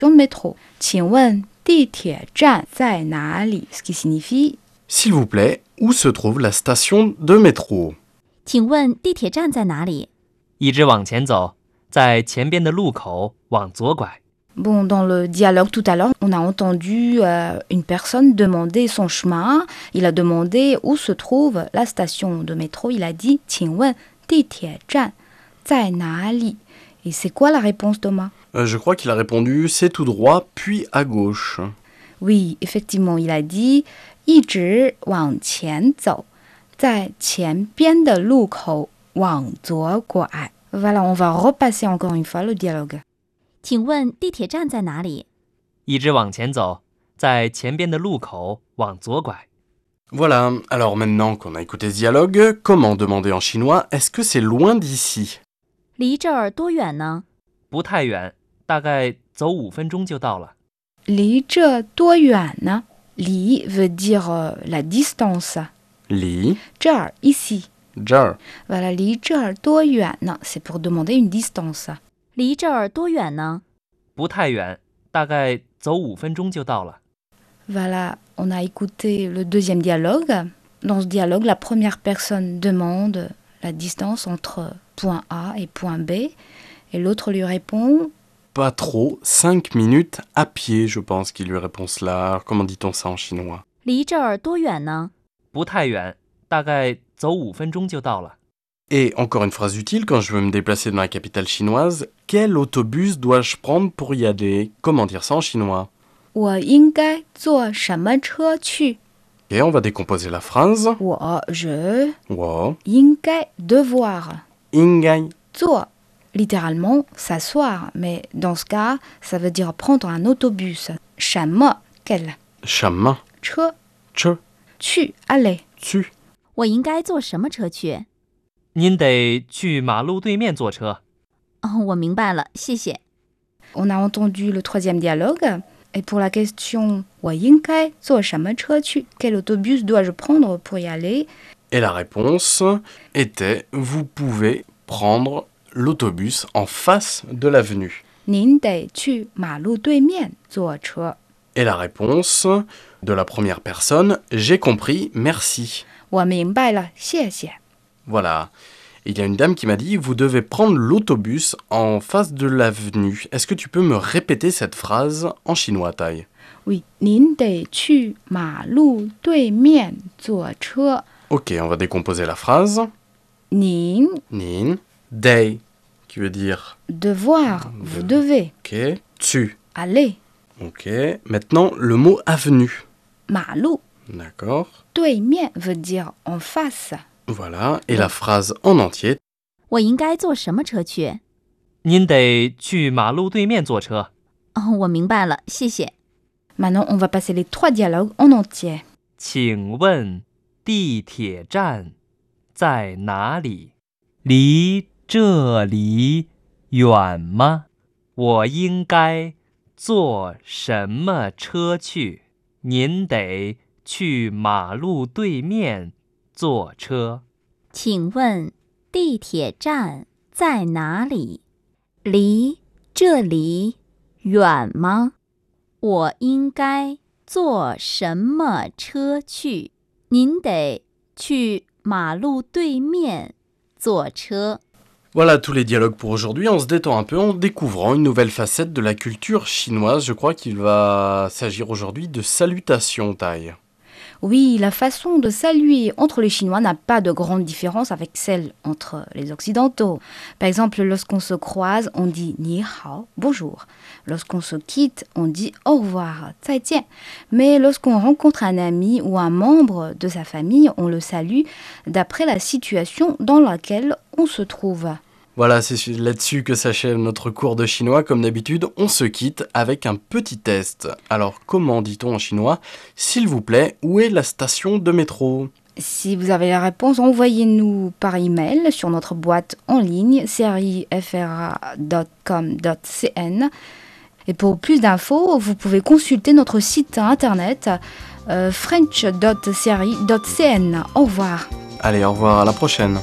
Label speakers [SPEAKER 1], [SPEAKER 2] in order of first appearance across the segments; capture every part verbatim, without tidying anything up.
[SPEAKER 1] de métro. 请问地铁站在哪里 Ce qui signifie
[SPEAKER 2] S'il vous plaît, où se trouve la station de métro?
[SPEAKER 3] 请问地铁站在哪里？
[SPEAKER 4] 一直往前走，在前边的路口往左拐。
[SPEAKER 1] Bon, dans le dialogue tout à l'heure, on a entendu euh, une personne demander son chemin. Il a demandé où se trouve la station de métro. Il a dit 请问地铁站在哪里 Et c'est quoi la réponse, Thomas?
[SPEAKER 2] Euh, je crois qu'il a répondu c'est tout droit, puis à gauche.
[SPEAKER 1] Oui, effectivement, il a dit 一直往前走，在前边的路口往左拐。Voilà, on va repasser encore une fois le dialogue.
[SPEAKER 3] 请问地铁站在哪里？
[SPEAKER 4] 一直往前走，在前边的路口往左拐。
[SPEAKER 2] Voilà, alors maintenant qu'on a écouté ce dialogue, comment demander en chinois est-ce que c'est loin d'ici?
[SPEAKER 3] 离这儿多远呢？
[SPEAKER 4] 不太远，大概走五分钟就到了。
[SPEAKER 1] 离这多远呢？离 veut dire euh, la distance.
[SPEAKER 2] Li,
[SPEAKER 1] 这儿 ici.
[SPEAKER 2] jar.
[SPEAKER 1] Voilà, 离这儿多远呢 C'est pour demander une distance.
[SPEAKER 3] 离这儿多远呢？
[SPEAKER 4] 不太远，大概走五分钟就到了。
[SPEAKER 1] Voilà, on a écouté le deuxième dialogue. Dans ce dialogue, la première personne demande la distance entre point A et point B. Et l'autre lui répond
[SPEAKER 2] Pas trop, cinq minutes à pied, je pense qu'il lui répond cela. Alors, comment dit-on ça en chinois?
[SPEAKER 3] 离这儿多远呢？
[SPEAKER 4] 不太远，大概走五分钟就到了。
[SPEAKER 2] Et encore une phrase utile quand je veux me déplacer dans la capitale chinoise, quel autobus dois-je prendre pour y aller? Comment dire ça en chinois?
[SPEAKER 1] 我应该坐什么车去
[SPEAKER 2] Et on va décomposer la phrase.
[SPEAKER 1] 我 je
[SPEAKER 2] 我
[SPEAKER 1] 应该 devoir
[SPEAKER 2] 应该
[SPEAKER 1] 坐 littéralement s'asseoir, mais dans ce cas, ça veut dire prendre un autobus. 什么 quel
[SPEAKER 2] 什么
[SPEAKER 1] 车
[SPEAKER 2] 车
[SPEAKER 1] 去 aller
[SPEAKER 2] 去
[SPEAKER 3] 我应该坐什么车去？
[SPEAKER 4] 您得去马路对面坐车。
[SPEAKER 3] 哦，我明白了，谢谢。
[SPEAKER 1] On a entendu le troisième dialogue. Et pour la question 我应该坐什么车去 Quel autobus dois-je prendre pour y aller
[SPEAKER 2] Et la réponse était vous pouvez prendre l'autobus en face de l'avenue.
[SPEAKER 1] 您得去马路对面坐车
[SPEAKER 2] Et la réponse de la première personne, j'ai compris, merci.
[SPEAKER 1] 我明白了，谢谢。
[SPEAKER 2] Voilà. Il y a une dame qui m'a dit, vous devez prendre l'autobus en face de l'avenue. Est-ce que tu peux me répéter cette phrase en chinois, Tai?
[SPEAKER 1] Oui, 您得去马路对面坐车
[SPEAKER 2] Ok, on va décomposer la phrase.
[SPEAKER 1] 您
[SPEAKER 2] Nin, dei, qui veut dire
[SPEAKER 1] devoir, vous devez
[SPEAKER 2] ok, tu.
[SPEAKER 1] aller
[SPEAKER 2] Ok, maintenant le mot avenue.
[SPEAKER 1] 马路
[SPEAKER 2] D'accord.
[SPEAKER 1] 对面 veut dire en face.
[SPEAKER 2] Voilà, et la phrase en entier.
[SPEAKER 3] 我应该坐什么车去？
[SPEAKER 4] 您得去马路对面坐车。
[SPEAKER 3] 哦，我明白了，谢谢。
[SPEAKER 1] Maintenant, on va passer les trois dialogues en entier.
[SPEAKER 4] 请问地铁站在哪里？离这里远吗？我应该坐什么车去？您得去马路对面坐车。
[SPEAKER 3] 请问地铁站在哪里？离这里远吗？我应该坐什么车去？您得去马路对面坐车。
[SPEAKER 2] Voilà tous les dialogues pour aujourd'hui. On se détend un peu en découvrant une nouvelle facette de la culture chinoise. Je crois qu'il va s'agir aujourd'hui de salutations, Tai.
[SPEAKER 1] Oui, la façon de saluer entre les Chinois n'a pas de grande différence avec celle entre les Occidentaux. Par exemple, lorsqu'on se croise, on dit ni hao, bonjour. Lorsqu'on se quitte, on dit au revoir, 再见. Mais lorsqu'on rencontre un ami ou un membre de sa famille, on le salue d'après la situation dans laquelle on se trouve.
[SPEAKER 2] Voilà, c'est là-dessus que s'achève notre cours de chinois. Comme d'habitude, on se quitte avec un petit test. Alors, comment dit-on en chinois? S'il vous plaît, où est la station de métro?
[SPEAKER 1] Si vous avez la réponse, envoyez-nous par email sur notre boîte en ligne série f r a point com point c n. Et pour plus d'infos, vous pouvez consulter notre site internet euh, french point serie point c n. Au revoir.
[SPEAKER 2] Allez, au revoir, à la prochaine.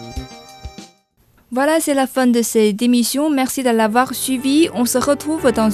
[SPEAKER 5] Voilà, c'est la fin de cette émission. Merci de l'avoir suivi. On se retrouve dans